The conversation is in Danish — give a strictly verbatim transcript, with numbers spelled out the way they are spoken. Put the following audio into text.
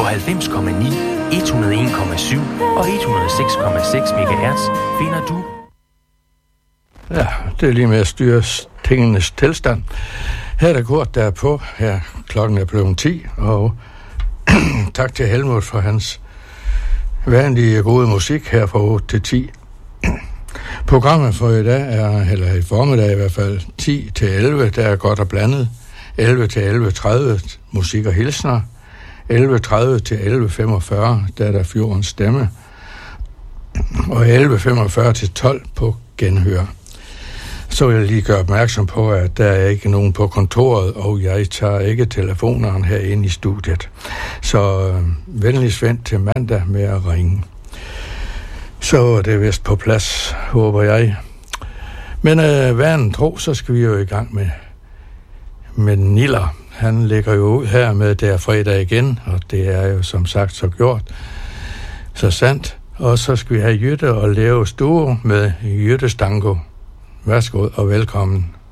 halvfems komma ni, et hundrede og en komma syv og et hundrede og seks komma seks megahertz finder du. Ja, det er lige med at styre tingenes tilstand. Her er der kort, der er på. Her klokken er blevet ti, og tak til Helmut for hans vanlige gode musik her fra otte til ti. Programmet for i dag er, eller i formiddag i hvert fald, ti til elleve, der er godt og blandet. elleve til elleve tredive musik og hilsner. elleve tredive til elleve femogfyrre, der er der Fjordens Stemme. Og elleve femogfyrre til tolv på genhør. Så vil jeg lige gøre opmærksom på, at der er ikke nogen på kontoret, og jeg tager ikke telefoneren herinde i studiet. Så øh, venligst vent til mandag med at ringe. Så er det vist på plads, håber jeg. Men øh, vanen tro, så skal vi jo i gang med, med Niller. Han ligger jo ud her med der fredag igen, og det er jo som sagt så gjort. Så sandt. Og så skal vi have Jytte og Leo Stue med Jytte Stango. Værsgo og velkommen.